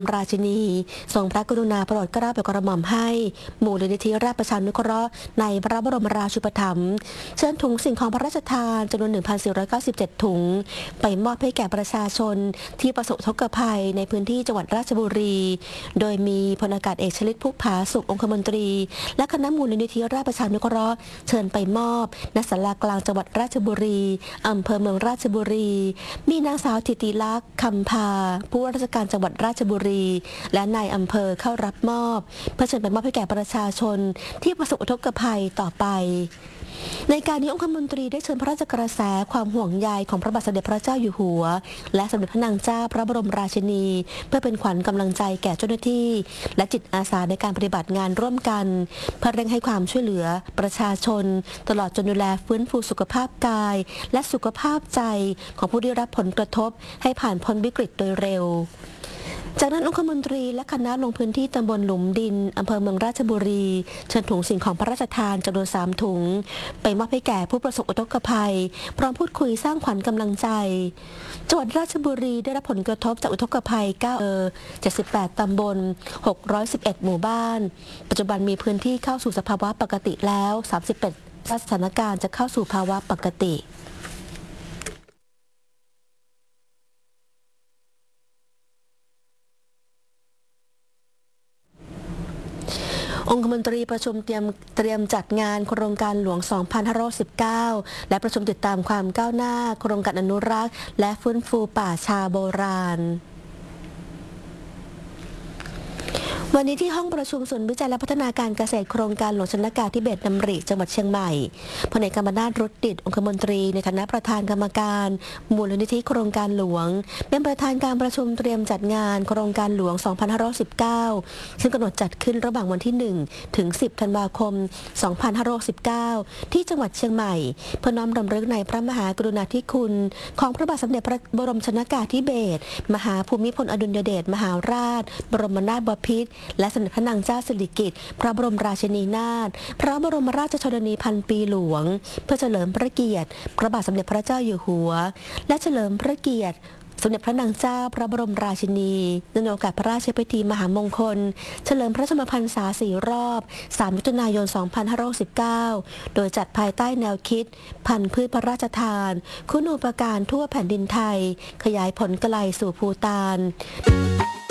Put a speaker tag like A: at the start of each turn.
A: ราชินีทรงพระกรุณาโปรดเกล้าโปรดกระหม่อมให้มูลนิธิราชประชานุเคราะห์ในพระบรมราชูปถัมภ์เชิญถุงสิ่งของพระราชทานจำนวน 1,497 ถุงไปมอบให้แก่ประชาชนที่ประสบอุทกภัยในพื้นที่จังหวัดราชบุรีโดยมีพลอากาศเอกชลิต พุกผาสุของคมนตรีและคณะมูลนิธิราชประชานุเคราะห์เชิญไปมอบณศาลากลางจังหวัดราชบุรีอำเภอเมืองราชบุรีมีนางสาวธิติลักษณ์คำพาผู้ว่าราชการจังหวัดราชบุรีและนายอำเภอเข้ารับมอบเพื่อเชิญไปมอบให้แก่ประชาชนที่ประสบอุทกภัยต่อไปในการนี้องคมนตรีได้เชิญพระราชกระแสความห่วงใยของพระบาทสมเด็จพระเจ้าอยู่หัวและสมเด็จพระนางเจ้าพระบรมราชินีเพื่อเป็นขวัญกำลังใจแก่เจ้าหน้าที่และจิตอาสาในการปฏิบัติงานร่วมกันเพื่อเร่งให้ความช่วยเหลือประชาชนตลอดจนดูแลฟื้นฟูสุขภาพกายและสุขภาพใจของผู้ได้รับผลกระทบให้ผ่านพ้นวิกฤตโดยเร็วจากนั้นองคมนตรีและคณะลงพื้นที่ตำบลหลุมดินอำเภอเมืองราชบุรีเชิญถุงสิ่งของพระราชทานจำนวน3 ถุงไปมอบให้แก่ผู้ประสบอุทกภัยพร้อมพูดคุยสร้างขวัญกำลังใจจังหวัดราชบุรีได้รับผลกระทบจากอุทกภัย78 ตำบล611 หมู่บ้านปัจจุบันมีพื้นที่เข้าสู่สภาวะปกติแล้ว31สถานการณ์จะเข้าสู่ภาวะปกติองคมนตรีประชุมเตรียมจัดงานโครงการหลวง 2519 และประชุมติดตามความก้าวหน้าโครงการอนุรักษ์และฟื้นฟูป่าชาโบราณวันนี้ที่ห้องประชุมศูนย์วิจัยและพัฒนาการเกษตรโครงการหลวงชนกาธิเบศรดำริจังหวัดเชียงใหม่พลเอกกำมนาถ รุตดิษฐ์องคมนตรีในฐานะประธานกรรมการมูลนิธิโครงการหลวงเป็นประธานการประชุมเตรียมจัดงานโครงการหลวง 2519 ซึ่งกำหนดจัดขึ้นระหว่างวันที่ 1 ถึง 10 ธันวาคม 2519 ที่จังหวัดเชียงใหม่เพื่อน้อมรำลึกในพระมหากรุณาธิคุณของพระบาทสมเด็จพระบรมชนกาธิเบศรมหาภูมิพลอดุลยเดชมหาราชบรมนาถบพิตรและสมเด็จพระนางเจ้าสิริกิติ์พระบรมราชินีนาถพระบรมราชชนนีพันปีหลวงเพื่อเฉลิมพระเกียรติพระบาทสมเด็จพระเจ้าอยู่หัวและเฉลิมพระเกียรติสมเด็จพระนางเจ้าพระบรมราชินีในโอกาสพระราชพิธีมหามงคลเฉลิมพระชนมพรรษา4 รอบ3 มิถุนายน 2519 โดยจัดภายใต้แนวคิดพันธุ์พืชพระราชทานคุณูปการทั่วแผ่นดินไทยขยายผลไกลสู่ภูฏาน